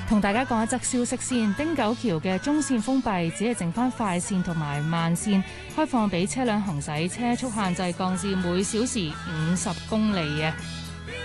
同大家講一則消息先，汀九橋嘅中線封閉，只係剩翻快線同埋慢線開放俾車輛行駛，車速限制降至每小時50公里嘅。